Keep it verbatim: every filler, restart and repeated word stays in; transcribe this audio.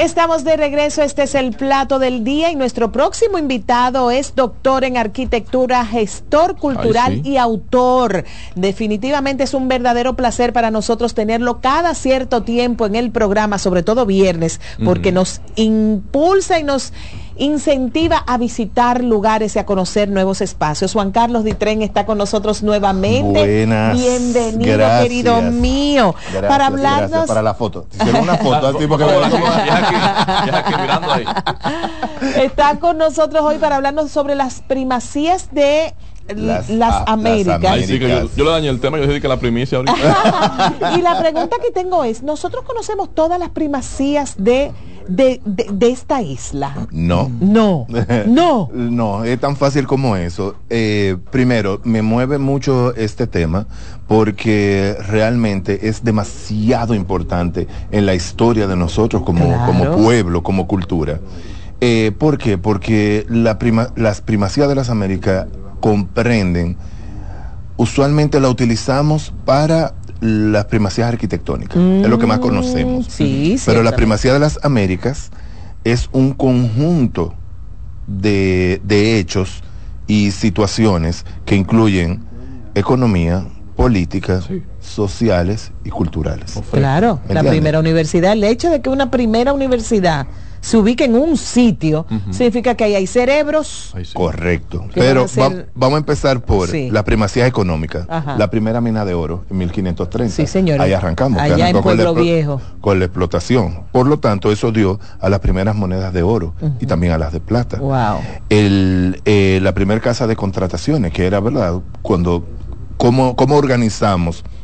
Estamos de regreso, este es el plato del día y nuestro próximo invitado es doctor en arquitectura, gestor cultural Ay, sí. y autor. Definitivamente es un verdadero placer para nosotros tenerlo cada cierto tiempo en el programa, sobre todo viernes, porque uh-huh. nos impulsa y nos incentiva a visitar lugares y a conocer nuevos espacios. Juan Carlos Ditren está con nosotros nuevamente. Buenas. Bienvenido, gracias. querido mío. Gracias, para hablarnos gracias. Para la foto. Hicieron una foto al tipo que me mirando ahí. Está con nosotros hoy para hablarnos sobre las primacías de Las, las, ah, Américas. las Américas. Sí, que yo, yo le dañé el tema, yo dije que la primicia ahorita. Y la pregunta que tengo es, ¿nosotros conocemos todas las primacías de, de, de, de esta isla? No. No. No. No, es tan fácil como eso. Eh, primero, me mueve mucho este tema porque realmente es demasiado importante en la historia de nosotros como, claro. como pueblo, como cultura. Eh, ¿Por qué? Porque la prima, las primacías de las Américas comprenden, usualmente la utilizamos para las primacías arquitectónicas, mm, es lo que más conocemos. Sí, pero la primacía de las Américas es un conjunto de, de hechos y situaciones que incluyen economía, política, sí. sociales y culturales. Claro, la primera universidad, el hecho de que una primera universidad se ubica en un sitio, uh-huh. significa que ahí hay cerebros. Ay, sí. Correcto. Pero ser... va, vamos a empezar por sí. la primacía económica. Ajá. La primera mina de oro en mil quinientos treinta. Sí, señor. Ahí arrancamos. Allá en Pueblo Viejo. Con la explotación. Por lo tanto, eso dio a las primeras monedas de oro uh-huh. y también a las de plata. Wow. El, eh, la primera casa de contrataciones, que era, ¿verdad? Cuando, cómo, cómo organizamos